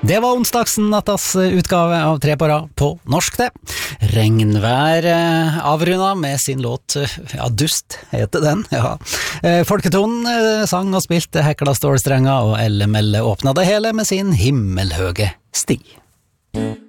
Det var onsdagsnattas utgave av Tre på rad på norsk det. Regnvær avrunda med sin låt, ja, Dust heter den, ja. Folketonen sang og spilte Hekla stålstrenger, og Elle Melle åpna det hele med sin himmelhøge sti.